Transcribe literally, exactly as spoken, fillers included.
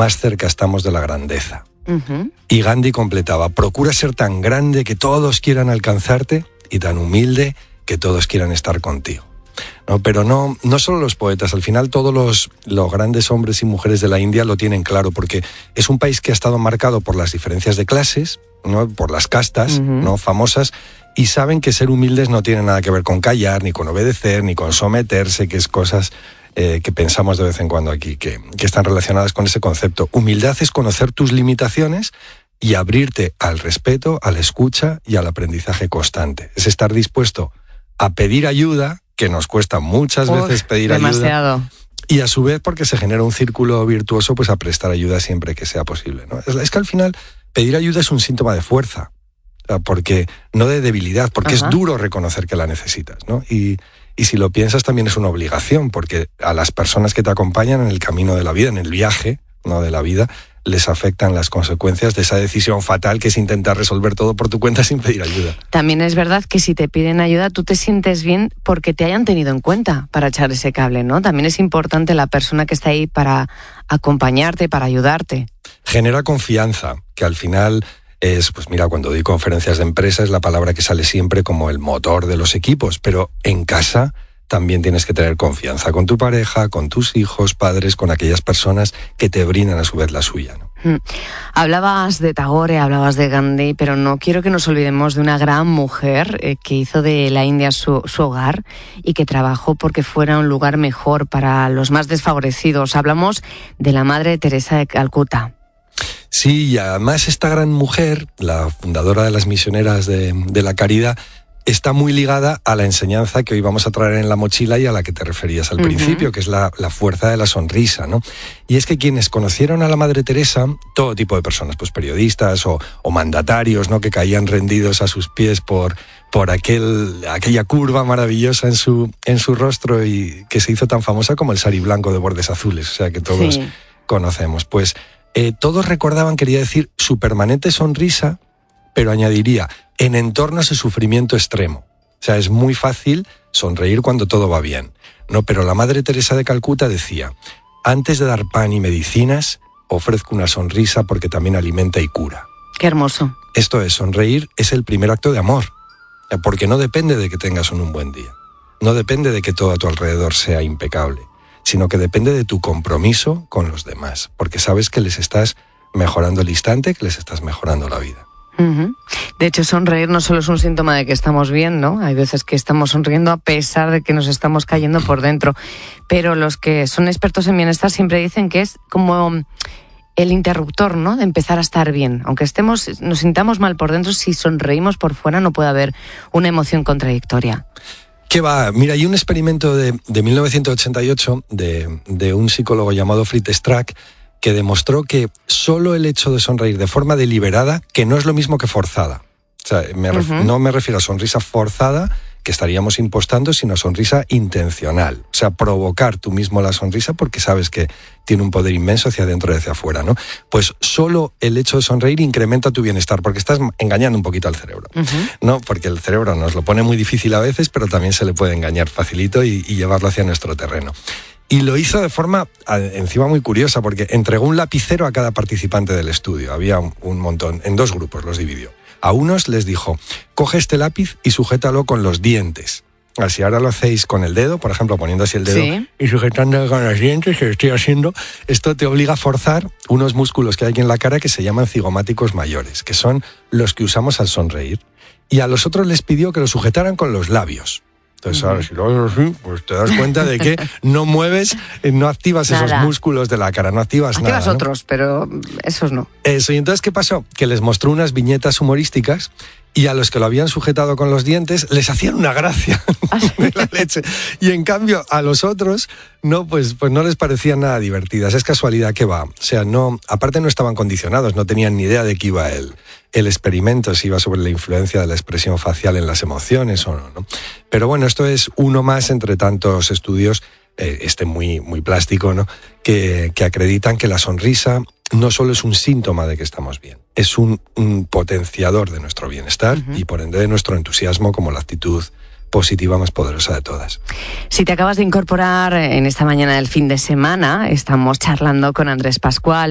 más cerca estamos de la grandeza. Uh-huh. Y Gandhi completaba: procura ser tan grande que todos quieran alcanzarte y tan humilde que todos quieran estar contigo. No, pero no, no solo los poetas, al final todos los, los grandes hombres y mujeres de la India lo tienen claro, porque es un país que ha estado marcado por las diferencias de clases, ¿no? Por las castas, uh-huh, ¿no? famosas, y saben que ser humildes no tiene nada que ver con callar, ni con obedecer, ni con someterse, que es cosas eh, que pensamos de vez en cuando aquí, que, que están relacionadas con ese concepto. Humildad es conocer tus limitaciones y abrirte al respeto, a la escucha y al aprendizaje constante. Es estar dispuesto a pedir ayuda, que nos cuesta muchas Uf, veces pedir demasiado. ayuda. Y a su vez, porque se genera un círculo virtuoso, pues a prestar ayuda siempre que sea posible, ¿no? Es, es que al final pedir ayuda es un síntoma de fuerza, o sea, porque no de debilidad, porque Ajá. es duro reconocer que la necesitas, ¿no? Y, y si lo piensas también es una obligación, porque a las personas que te acompañan en el camino de la vida, en el viaje, ¿no? de la vida, les afectan las consecuencias de esa decisión fatal que es intentar resolver todo por tu cuenta sin pedir ayuda. También es verdad que si te piden ayuda, tú te sientes bien porque te hayan tenido en cuenta para echar ese cable, ¿no? También es importante la persona que está ahí para acompañarte, para ayudarte. Genera confianza, que al final es, pues mira, cuando doy conferencias de empresa es la palabra que sale siempre como el motor de los equipos, pero en casa también tienes que tener confianza con tu pareja, con tus hijos, padres, con aquellas personas que te brindan a su vez la suya, ¿no? Hmm. Hablabas de Tagore, hablabas de Gandhi, pero no quiero que nos olvidemos de una gran mujer eh, que hizo de la India su, su hogar y que trabajó porque fuera un lugar mejor para los más desfavorecidos. Hablamos de la Madre Teresa de Calcuta. Sí, y además esta gran mujer, la fundadora de las misioneras de, de la caridad, está muy ligada a la enseñanza que hoy vamos a traer en la mochila y a la que te referías al uh-huh. principio, que es la, la fuerza de la sonrisa, ¿no? Y es que quienes conocieron a la Madre Teresa, todo tipo de personas, pues periodistas o, o mandatarios, ¿no? Que caían rendidos a sus pies por, por aquel, aquella curva maravillosa en su, en su rostro y que se hizo tan famosa como el sari blanco de bordes azules, o sea, que todos sí. conocemos. Pues eh, todos recordaban, quería decir, su permanente sonrisa, pero añadiría, en entornos de sufrimiento extremo. O sea, es muy fácil sonreír cuando todo va bien, ¿no? Pero la Madre Teresa de Calcuta decía: antes de dar pan y medicinas, ofrezco una sonrisa porque también alimenta y cura. Qué hermoso. Esto es, sonreír es el primer acto de amor, porque no depende de que tengas un buen día, no depende de que todo a tu alrededor sea impecable, sino que depende de tu compromiso con los demás, porque sabes que les estás mejorando el instante, que les estás mejorando la vida. Uh-huh. De hecho, sonreír no solo es un síntoma de que estamos bien, ¿no? Hay veces que estamos sonriendo a pesar de que nos estamos cayendo por dentro. Pero los que son expertos en bienestar siempre dicen que es como el interruptor, ¿no? De empezar a estar bien. Aunque estemos, nos sintamos mal por dentro, si sonreímos por fuera no puede haber una emoción contradictoria. ¿Qué va? Mira, hay un experimento de, de mil novecientos ochenta y ocho de, de un psicólogo llamado Fritz Strack que demostró que solo el hecho de sonreír de forma deliberada, que no es lo mismo que forzada. O sea, me ref- uh-huh. no me refiero a sonrisa forzada, que estaríamos impostando, sino sonrisa intencional. O sea, provocar tú mismo la sonrisa porque sabes que tiene un poder inmenso hacia adentro y hacia afuera, ¿no? Pues solo el hecho de sonreír incrementa tu bienestar, porque estás engañando un poquito al cerebro, uh-huh. ¿no? Porque el cerebro nos lo pone muy difícil a veces, pero también se le puede engañar facilito y, y llevarlo hacia nuestro terreno. Y lo hizo de forma, encima, muy curiosa, porque entregó un lapicero a cada participante del estudio. Había un, un montón, en dos grupos los dividió. A unos les dijo: coge este lápiz y sujétalo con los dientes. Así ahora lo hacéis con el dedo, por ejemplo, poniendo así el dedo sí. y sujetando con los dientes, que estoy haciendo. Esto te obliga a forzar unos músculos que hay aquí en la cara que se llaman cigomáticos mayores, que son los que usamos al sonreír. Y a los otros les pidió que lo sujetaran con los labios. Entonces, ahora, si lo haces así, pues te das cuenta de que no mueves, no activas nada. Esos músculos de la cara, no activas, activas nada. Activas ¿no? otros, pero esos no. Eso, y entonces, ¿qué pasó? Que les mostró unas viñetas humorísticas y a los que lo habían sujetado con los dientes les hacían una gracia de la leche. Y en cambio, a los otros, no, pues, pues no les parecían nada divertidas. Es casualidad que va. O sea, no, aparte no estaban condicionados, no tenían ni idea de qué iba el, el experimento, si iba sobre la influencia de la expresión facial en las emociones o no, ¿no? Pero bueno, esto es uno más entre tantos estudios, eh, este muy, muy plástico, ¿no? Que, que acreditan que la sonrisa no solo es un síntoma de que estamos bien, es un, un potenciador de nuestro bienestar uh-huh. y por ende de nuestro entusiasmo como la actitud positiva más poderosa de todas. Si te acabas de incorporar en esta mañana del fin de semana, estamos charlando con Andrés Pascual,